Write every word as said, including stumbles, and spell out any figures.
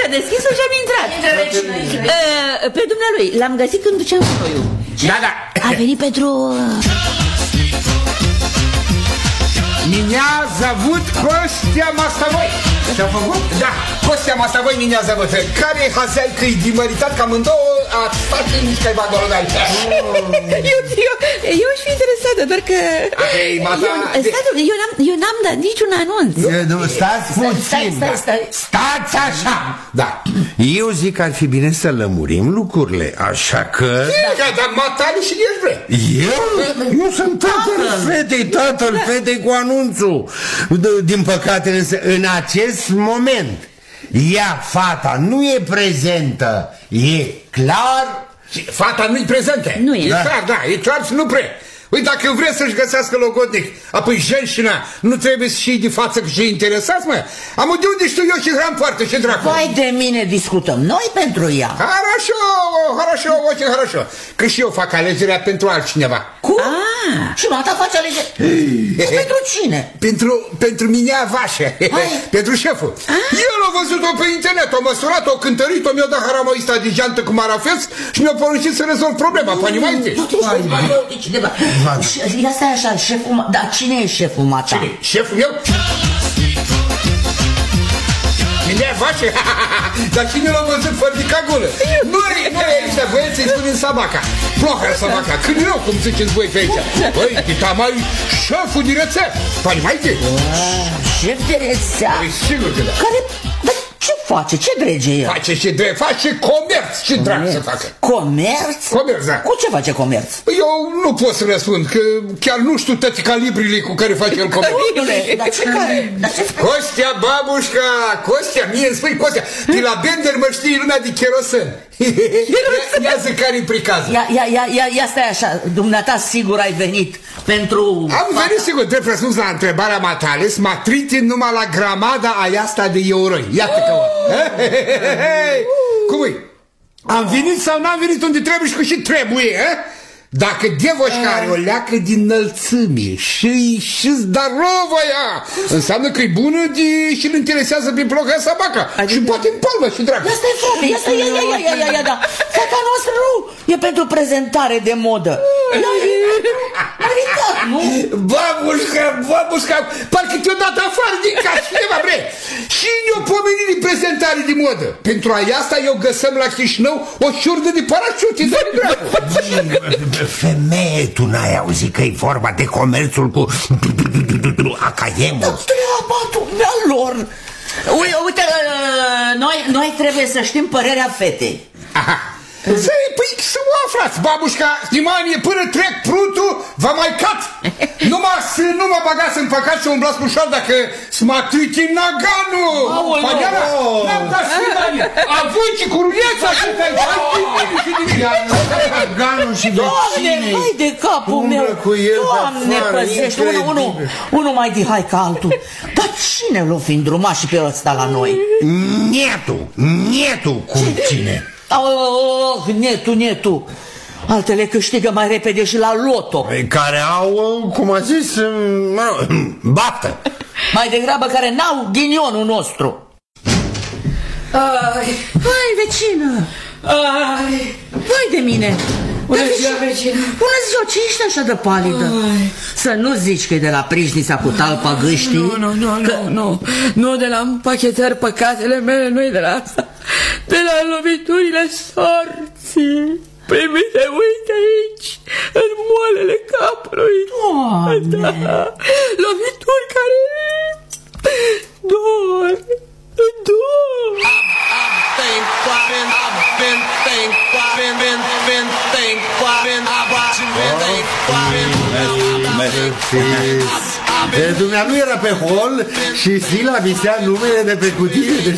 deschis-o și am intrat. Pe dumnealui, l-am găsit când duceam soiul. Da, da. A venit pentru... Mine-a zăvut Costea Mastavoi. Ce-a făcut? Da, Costea Mastavoi mine-a zăvut. Care hazeai că-i dimăritat cam în două, a stat în nici caiva golodai. Eu, eu, eu aș fi interesată, doar că... Ei, mata... Eu, eu n-am dat niciun anunț. Nu, stați puțin. Stai, stai, stai. Stați așa. Da. Eu zic că ar fi bine să lămurim lucrurile, așa că... Da, dar matale și ești vrei. Eu? Eu sunt tatăl fetei, tatăl fetei cu anunțul. Din păcate, însă, în acest moment, ea, fata, nu e prezentă. E clar? Fata nu-i prezentă. Nu e. E clar, da, e clar și nu pre. Uite, dacă vreți să-și găsească logodnic, apoi jenșina, nu trebuie să și de față că și interesați, mă? Am de unde știu eu și hram foarte și dracu. Vai de mine, discutăm noi pentru ea. Harașo, harașo, oce, harașo. Că și eu fac alegerea pentru altcineva. Cum? Ah. Și mata face alegere. Pentru cine? Pentru, pentru mine vașă. Pentru șeful. Ah. El a văzut-o pe internet, a măsurat-o, a cântărit-o, mi-a dat harama ăsta de geantă cu marafeț și mi-a poruncit să rezolv problema. Pani mai întâi. Ia stai așa, șeful, dar cine e șeful mata? Cine? Șeful meu? Mine vașă? Dar cine l-a văzut fără de cagulă? Noi, noi ăștia băieți îi spunem Sabaca. Ploacă Sabaca, când eu, cum ziceți voi pe aici. Băi, tita mai șeful de rețea. Pani mai întâi. Șef de rețea? Păi sigur că da. Care... Ce face? Ce drege el? Face și drept, face comerț. Ce drag să facă? Comerț? Comerț, da. Cu ce face comerț? Eu nu pot să răspund, că chiar nu știu toate calibrile cu care face el comerț. Dar ce care? Costea, babușca, Costea, mie îmi spui Costea, de la Bender mă știi lumea de cherosen. Ia zi care-i pricazul. Ia, ia, ia, ia, ia stai așa, dumneata sigur ai venit pentru... Am venit sigur, drept răspuns la întrebarea matales, m-a tritit numai la gramada aia asta de euroi. Iată că o... Cum e? Am venit sau n-am venit unde trebuie și cu și trebuie, he? Dacă devoșca are o leacă din înălțime și-i și-ți darovă ea, înseamnă că e bună de, și-l interesează prin ploca Sabaca. Și poate în palmă și dragă. Ia stai, frate, ia stai, ia, ia, ia, ia, ia, ia, da. Fata noastră nu e pentru prezentare de modă. Maritat, nu? Babușca, babușca, parcă te-o dat afară din casă, ceva bre. Și ne-o pomenit de prezentare de modă. Pentru aia asta eu găsăm la Chișinău o șurdă de parașute, de dragă. Femeie, tu n-ai auzit că e vorba de comerțul cu acaiemul? Treaba dumnealor! Uite, noi, noi trebuie să știm părerea fetei. Aha. Păi să o aflați, babușca, stimanie, până trec prutul, vă mai cat. Numai să nu mă bagați în păcat și umblați cu șoal dacă smatriti Naganu. Paniana, n-am dat stimanie. Avunci cu ruleța și te-ai Naganu și Doamne, hai de capul meu. Doamne, păzește, unul unul mai de hai ca altul. Dar cine l-o fi îndrumat și pe ăsta la noi? Nietu, nietu, cum cine? Oh, netu, netu. Altele câștigă mai repede și la loto. Care au, cum a zis, baftă. Mai degrabă care n-au ghinionul nostru. Ai, hai, vecină. Ai, vai de mine. Bună ziua, vecină. Bună ziua, ce ești așa de palidă? Ai. Să nu zici că e de la Prișnița cu talpa gâștii. Nu, nu, nu, că... nu, nu. Nu de la împachetări păcatele mele, nu e de la asta. De la loviturile sorții primite, uite aici, în moalele capului. Doamne! Da. Lovituri care dor, dor. Dumnealui era pe hol și Sila visea numele de pe cutie de